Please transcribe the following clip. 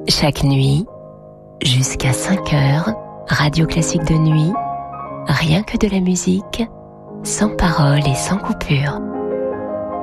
Chaque nuit, jusqu'à 5 heures, Radio Classique de nuit, rien que de la musique, sans parole et sans coupure.